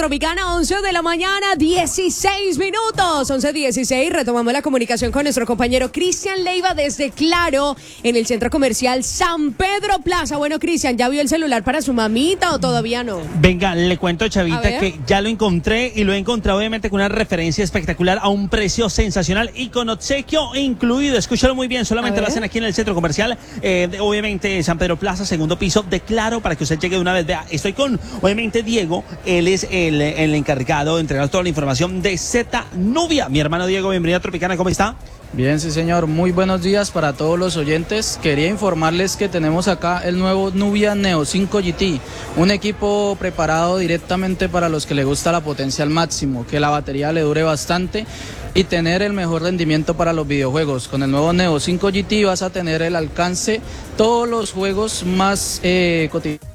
Tropicana, 11 de la mañana, 16 minutos. 11:16, retomamos la comunicación con nuestro compañero Cristian Leiva desde Claro, en el centro comercial San Pedro Plaza. Bueno, Cristian, ¿ya vio el celular para su mamita o todavía no? Venga, le cuento, Chavita, que ya lo encontré y lo he encontrado obviamente con una referencia espectacular a un precio sensacional y con obsequio incluido. Escúchalo muy bien, solamente lo hacen aquí en el centro comercial, obviamente San Pedro Plaza, segundo piso de Claro, para que usted llegue de una vez. Vea, estoy con, obviamente, Diego, él es el encargado de entregar toda la información de Z Nubia. Mi hermano Diego, bienvenido a Tropicana, ¿cómo está? Bien, sí señor, muy buenos días para todos los oyentes. Quería informarles que tenemos acá el nuevo Nubia Neo 5 GT, un equipo preparado directamente para los que les gusta la potencia al máximo, que la batería le dure bastante y tener el mejor rendimiento para los videojuegos. Con el nuevo Neo 5 GT vas a tener el alcance, todos los juegos más cotidianos.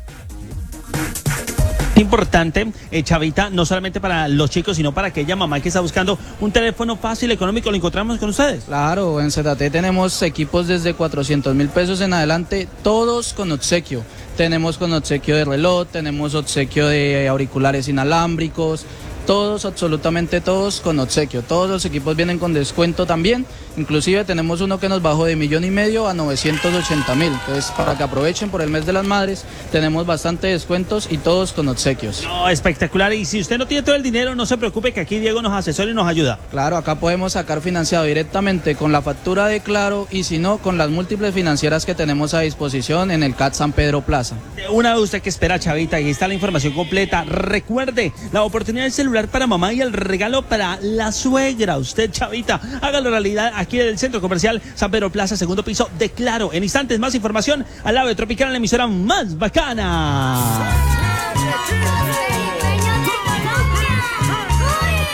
Importante, Chavita, no solamente para los chicos, sino para aquella mamá que está buscando un teléfono fácil, económico. ¿Lo encontramos con ustedes? Claro, en ZT tenemos equipos desde 400.000 pesos en adelante, todos con obsequio. Tenemos con obsequio de reloj, tenemos obsequio de auriculares inalámbricos, todos, absolutamente todos con obsequio. Todos los equipos vienen con descuento también, inclusive tenemos uno que nos bajó de 1,5 millones a 980.000. Entonces, para que aprovechen por el mes de las madres, tenemos bastante descuentos y todos con obsequios. No, espectacular. Y si usted no tiene todo el dinero, no se preocupe, que aquí Diego nos asesora y nos ayuda. Claro, acá podemos sacar financiado directamente con la factura de Claro y si no, con las múltiples financieras que tenemos a disposición en el CAT San Pedro Plaza. Una vez usted que espera, Chavita, ahí está la información completa. Recuerde, la oportunidad del celular para mamá y el regalo para la suegra. Usted, Chavita, hágalo realidad aquí en el centro comercial San Pedro Plaza, segundo piso de Claro. En instantes, más información al lado de Tropicana, la emisora más bacana.